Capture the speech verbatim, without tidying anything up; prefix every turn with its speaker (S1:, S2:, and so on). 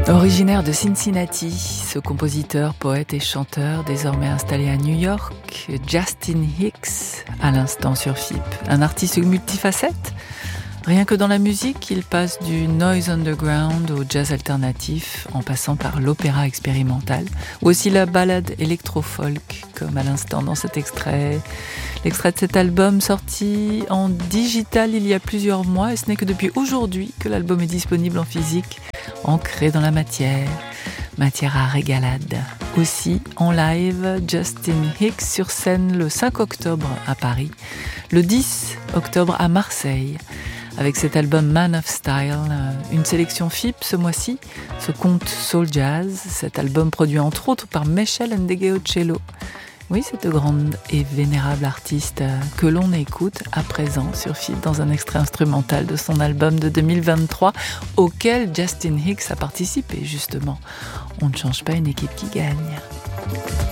S1: Originaire de Cincinnati, ce compositeur, poète et chanteur, désormais installé à New York, Justin Hicks, à l'instant sur F I P. Un artiste multifacette. Rien que dans la musique, il passe du noise underground au jazz alternatif, en passant par l'opéra expérimental, ou aussi la ballade électro-folk, comme à l'instant dans cet extrait. L'extrait de cet album sorti en digital il y a plusieurs mois, et ce n'est que depuis aujourd'hui que l'album est disponible en physique, ancré dans la matière, matière à régalade. Aussi en live, Justin Hicks sur scène le cinq octobre à Paris, le dix octobre à Marseille, avec cet album Man of Style, une sélection F I P ce mois-ci, ce conte soul jazz, cet album produit entre autres par Meshel Ndegeocello. Oui, cette grande et vénérable artiste que l'on écoute à présent sur F I P dans un extrait instrumental de son album de deux mille vingt-trois auquel Justin Hicks a participé justement. On ne change pas une équipe qui gagne.